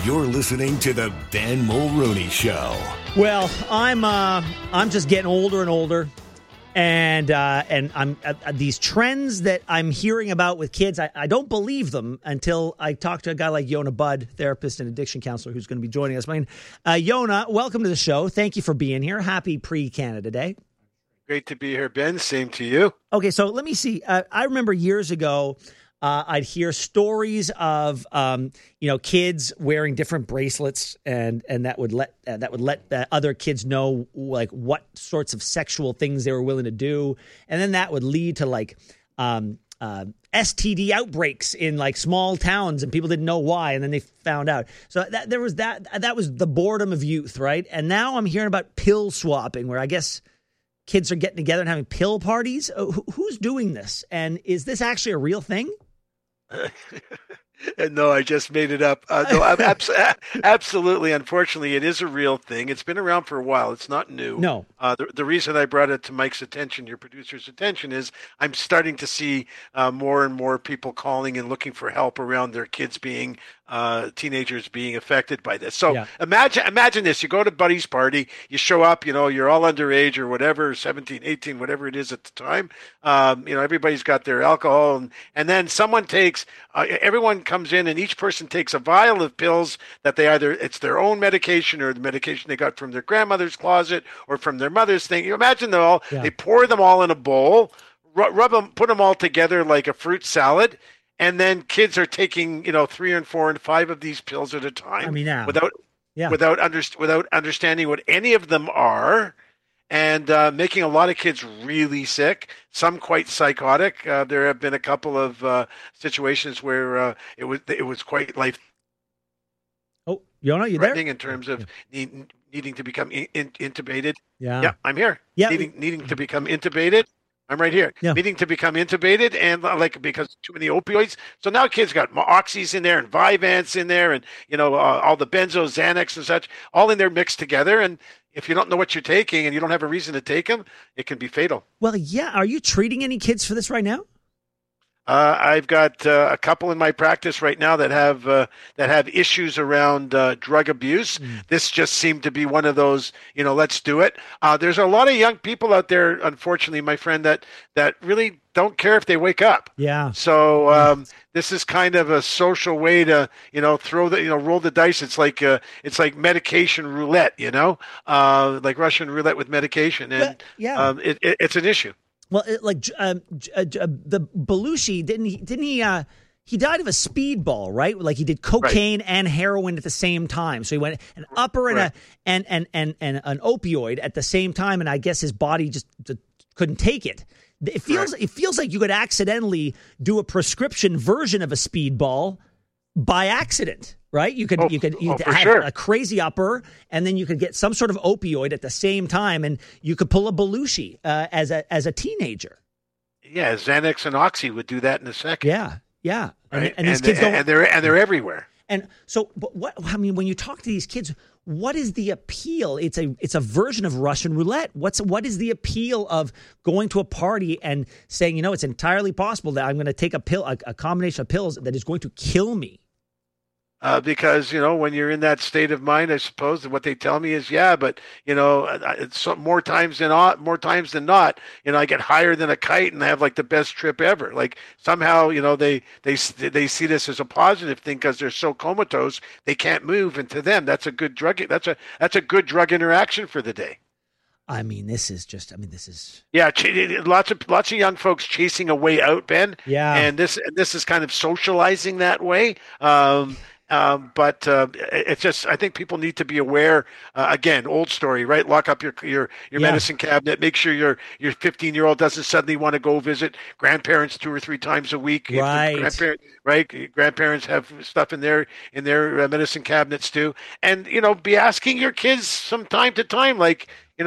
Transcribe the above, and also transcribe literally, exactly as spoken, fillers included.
You're listening to the Ben Mulrooney Show. Well, I'm uh, I'm just getting older and older, and uh, and I'm uh, these trends that I'm hearing about with kids. I, I don't believe them until I talk to a guy like Yona Budd, therapist and addiction counselor, who's going to be joining us. I mean, uh, Yona, welcome to the show. Thank you for being here. Happy pre-Canada Day. Great to be here, Ben. Same to you. Okay, so let me see. Uh, I remember years ago. Uh, I'd hear stories of, um, you know, kids wearing different bracelets, and and that would let uh, that would let uh, other kids know like what sorts of sexual things they were willing to do, and then that would lead to like um, uh, S T D outbreaks in like small towns, and people didn't know why, and then they found out. So that there was that that was the boredom of youth, right? And now I'm hearing about pill swapping, where I guess kids are getting together and having pill parties. Who, who's doing this, and is this actually a real thing? No, I just made it up. Uh, no, I'm abs- absolutely. Unfortunately, it is a real thing. It's been around for a while. It's not new. No. Uh, the, the reason I brought it to Mike's attention, your producer's attention, is I'm starting to see uh, more and more people calling and looking for help around their kids being uh, teenagers being affected by this. So yeah. imagine imagine this. You go to buddy's party, you show up, you know, you're all underage or whatever, seventeen, eighteen, whatever it is at the time. Um, you know, everybody's got their alcohol. And, and then someone takes, uh, everyone comes in and each person takes a vial of pills that they either, it's their own medication or the medication they got from their grandmother's closet or from their mother's thing. You imagine them all, yeah. they pour them all in a bowl, rub, rub them, put them all together like a fruit salad. And then kids are taking, you know, three and four and five of these pills at a time. I mean, now. without, yeah. without, under, without understanding what any of them are, and uh, making a lot of kids really sick, some quite psychotic. Uh, there have been a couple of uh, situations where uh, it was it was quite life. Oh, Yona, you there? In terms of yeah. need, needing to become in, in, intubated. Yeah, yeah, I'm here. Yeah, needing needing to become intubated. I'm right here. Yeah. Needing to become intubated and uh, like because too many opioids. So now kids got oxys in there and Vyvanse in there and, you know, uh, all the benzo, Xanax and such, all in there mixed together. And if you don't know what you're taking and you don't have a reason to take them, it can be fatal. Well, yeah. Are you treating any kids for this right now? Uh, I've got uh, a couple in my practice right now that have uh, that have issues around uh, drug abuse. Mm. This just seemed to be one of those, you know, let's do it. Uh, there's a lot of young people out there, unfortunately, my friend, that that really don't care if they wake up. Yeah. So um, this is kind of a social way to, you know, throw the, you know, roll the dice. It's like uh, it's like medication roulette, you know, uh, like Russian roulette with medication, and but, yeah, um, it, it, it's an issue. Well, it, like uh, uh, the Belushi, didn't he? Didn't he? Uh, he died of a speedball, right? Like he did cocaine right. and heroin at the same time. So he went an upper and right. a and, and and and an opioid at the same time, and I guess his body just, just couldn't take it. It feels right. it feels like you could accidentally do a prescription version of a speedball by accident. Right, you could oh, you could you oh, could have sure. a crazy upper, and then you could get some sort of opioid at the same time, and you could pull a Belushi uh, as a as a teenager. Yeah, Xanax and Oxy would do that in a second. Yeah, yeah, right? and, and these and, kids don't, and they're and they're everywhere. And so, but what I mean, when you talk to these kids, what is the appeal? It's a it's a version of Russian roulette. What's what is the appeal of going to a party and saying, you know, it's entirely possible that I'm going to take a pill, a, a combination of pills that is going to kill me. Uh, because, you know, when you're in that state of mind, I suppose what they tell me is, yeah, but, you know, it's more times than not, more times than not, you know, I get higher than a kite and I have like the best trip ever. Like somehow, you know, they, they, they see this as a positive thing because they're so comatose, they can't move. And to them, that's a good drug. That's a, that's a good drug interaction for the day. I mean, this is just, I mean, this is. Yeah. Lots of, lots of young folks chasing a way out, Ben. Yeah. And this, this is kind of socializing that way. Um, Um, but uh, it's just, I think people need to be aware. Uh, again, old story, right? Lock up your your your yeah. medicine cabinet. Make sure your your fifteen year old doesn't suddenly want to go visit grandparents two or three times a week. Right. Grandparent, right. Grandparents have stuff in their in their uh, medicine cabinets too. And you know, be asking your kids from time to time, like,